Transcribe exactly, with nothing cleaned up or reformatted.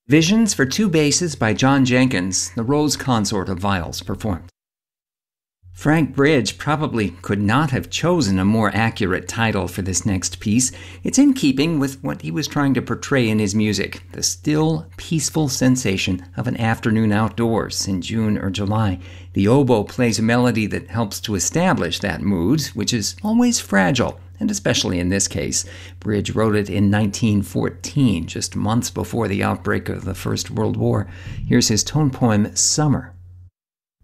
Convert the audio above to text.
Visions for Two Basses by John Jenkins, the Rose Consort of Viols performed. Frank Bridge probably could not have chosen a more accurate title for this next piece. It's in keeping with what he was trying to portray in his music, the still, peaceful sensation of an afternoon outdoors in June or July. The oboe plays a melody that helps to establish that mood, which is always fragile, and especially in this case. Bridge wrote it in nineteen fourteen, just months before the outbreak of the First World War. Here's his tone poem, Summer.